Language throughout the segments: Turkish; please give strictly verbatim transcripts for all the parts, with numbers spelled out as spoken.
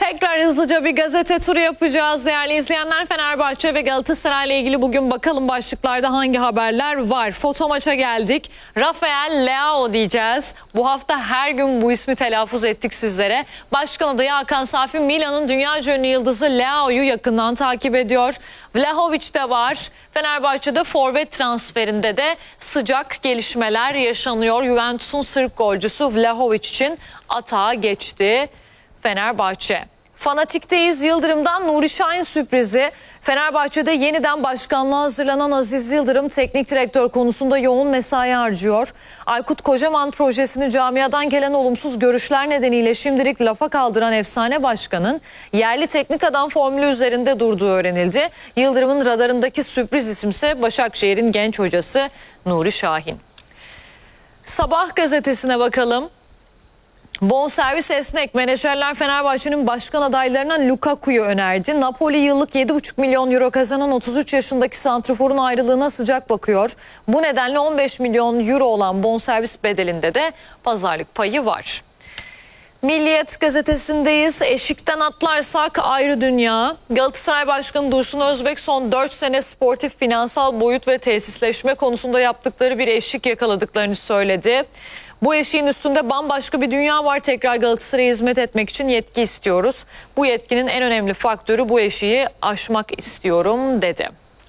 Tekrar hızlıca bir gazete turu yapacağız değerli izleyenler. Fenerbahçe ve Galatasaray ile ilgili bugün bakalım başlıklarda hangi haberler var. Foto maça geldik. Rafael Leao diyeceğiz. Bu hafta her gün bu ismi telaffuz ettik sizlere. Başkan adayı Hakan Safi Milan'ın dünyaca ünlü yıldızı Leao'yu yakından takip ediyor. Vlahovic de var. Fenerbahçe'de forvet transferinde de sıcak gelişmeler yaşanıyor. Juventus'un Sırp golcüsü Vlahovic için atağa geçti Fenerbahçe. Fanatikteyiz Yıldırım'dan Nuri Şahin sürprizi. Fenerbahçe'de yeniden başkanlığa hazırlanan Aziz Yıldırım teknik direktör konusunda yoğun mesai harcıyor. Aykut Kocaman projesini camiadan gelen olumsuz görüşler nedeniyle şimdilik lafa kaldıran efsane başkanın yerli teknik adam formülü üzerinde durduğu öğrenildi. Yıldırım'ın radarındaki sürpriz isimse Başakşehir'in genç hocası Nuri Şahin. Sabah gazetesine bakalım. Bonservis esnek. Menajerler Fenerbahçe'nin başkan adaylarına Lukaku'yu önerdi. Napoli yıllık yedi buçuk milyon euro kazanan otuz üç yaşındaki santraforun ayrılığına sıcak bakıyor. Bu nedenle on beş milyon euro olan bonservis bedelinde de pazarlık payı var. Milliyet gazetesindeyiz. Eşikten atlarsak ayrı dünya. Galatasaray Başkanı Dursun Özbek son dört sene sportif, finansal boyut ve tesisleşme konusunda yaptıkları bir eşik yakaladıklarını söyledi. Bu eşiğin üstünde bambaşka bir dünya var. Tekrar Galatasaray'a hizmet etmek için yetki istiyoruz. Bu yetkinin en önemli faktörü bu eşiği aşmak istiyorum dedi.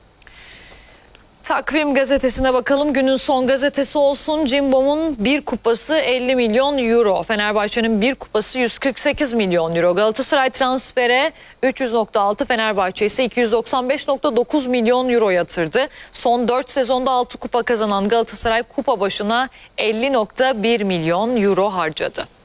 Takvim gazetesine bakalım. Günün son gazetesi olsun. Cimbom'un bir kupası elli milyon euro. Fenerbahçe'nin bir kupası yüz kırk sekiz milyon euro. Galatasaray transfere üç yüz nokta altı, Fenerbahçe ise iki yüz doksan beş nokta dokuz milyon euro yatırdı. Son dört sezonda altı kupa kazanan Galatasaray kupa başına elli nokta bir milyon euro harcadı.